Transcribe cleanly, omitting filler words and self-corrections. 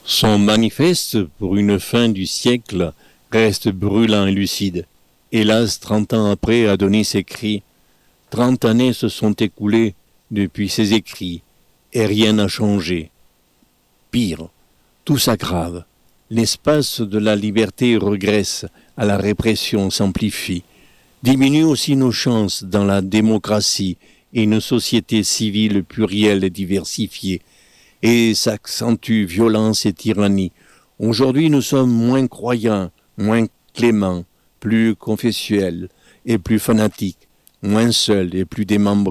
Son manifeste pour une fin du siècle reste brûlant et lucide. Hélas, 30 ans après Adonis écrit « 30 années se sont écoulées depuis ses écrits, et rien n'a changé. Pire, tout s'aggrave. L'espace de la liberté regresse, à la répression s'amplifie. Diminue aussi nos chances dans la démocratie et une société civile plurielle et diversifiée. Et s'accentue violence et tyrannie. Aujourd'hui, nous sommes moins croyants, moins cléments, plus confessuels et plus fanatiques, moins seuls et plus démembrés.